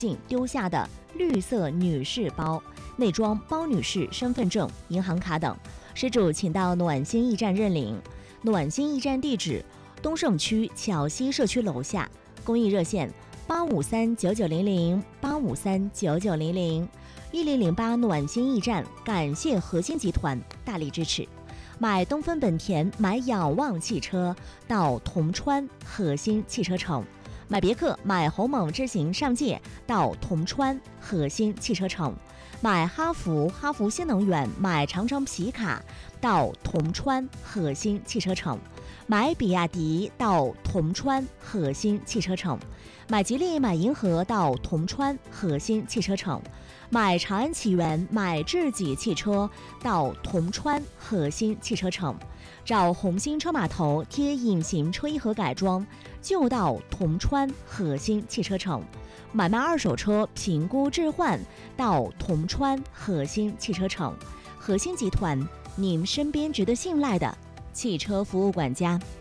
丢下的绿色女士包，内装包女士身份证、银行卡等。失主请到暖心驿站认领。暖心驿站地址：东胜区巧溪社区楼下。公益热线：8539900，8539900，1008暖心驿站。感谢核心集团大力支持。买东风本田，买仰望汽车，到铜川核心汽车城。买别克，买鸿蒙之行上界，到铜川核心汽车城。买哈弗新能源，买长城皮卡，到铜川核心汽车城。买比亚迪，到铜川核心汽车城。买吉利，买银河，到铜川核心汽车城。买长安启源，买智己汽车，到铜川核心汽车城。找红星车码头贴隐形车衣盒改装，就到铜川核心汽车城。买卖二手车评估置换，到铜川核心汽车城。核心集团，您身边值得信赖的汽车服务管家。